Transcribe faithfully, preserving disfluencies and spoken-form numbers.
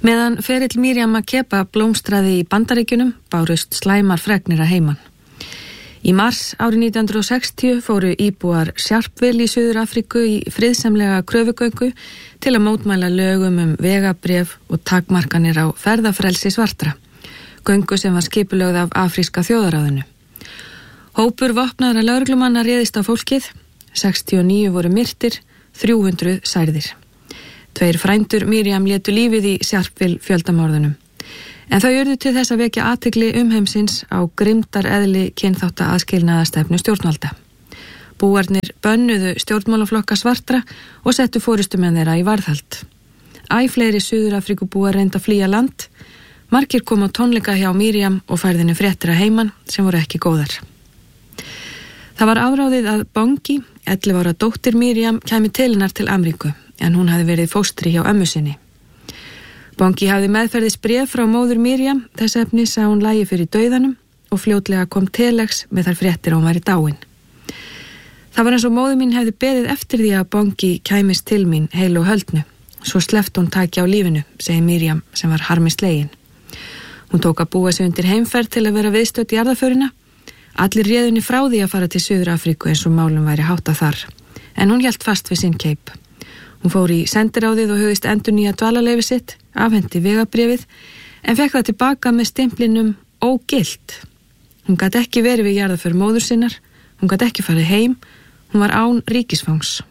Meðan ferill Miriam Makeba blómstraði í Bandaríkjunum bárust slæmar fregnir að heiman. Í mars árið nítján hundruð og sextíu fóru íbúar Sharpeville í Suður Afríku í friðsamlega kröfugöngu til að mótmæla lögum um vegabréf og takmarkanir á ferðafrelsi svartra, göngu sem var skipulögð af afríska þjóðaráðinu. Hópur vopnaðra lögreglumanna réðist á fólkið, sextíu og níu voru myrtir, þrjú hundruð særðir. Tveir frændur Miriam létu lífið í Sharpeville fjöldamorðunum. En þau urðu til þess að vekja athygli umheimsins á grimmdar eðli kynþátta aðskilnaðastefnu stjórnvalda. Búarnir bönnuðu stjórnmálaflokka svartra og settu forystumenn þeirra í varðhald. Æ fleiri Suður-Afríkubúar reyndu að flýja land. Margir kom á tónleika hjá Miriam og færðinu fréttir að heiman sem voru ekki góðar. Það var afráðið að Bongi, ellefu ára dóttir Miriam, kæmi til hennar til Ameríku, en hún hafði verið fóstri hjá ömmu sinni. Bongi hafði meðferðis bréf frá móður Miriam, þess efnis að hún lægi fyrir dauðanum og fljótlega kom telex með þær fréttir að hún væri dáin. Það var eins og móður mín hefði beðið eftir því að Bongi kæmist til mín heil og höldnu. Svo sleppt hún taki á lífinu, segi Miriam sem var harmi slegin. Hún tók að búa sig undir heimferð til að vera viðstödd í jarðarförina. Allir réðunni frá því að fara til Suður Afríku eins og málum væri háttað þar, en hún hélt fast við sinn keip. Hún fór í sendiráðið og hugðist endurnýja dvalarleyfi sitt, afhenti vegabréfið, en fekk það tilbaka með stimplinum ógilt. Hún gat ekki verið við jarðarför móður sinnar, hún gat ekki farið heim, hún var án ríkisfangs.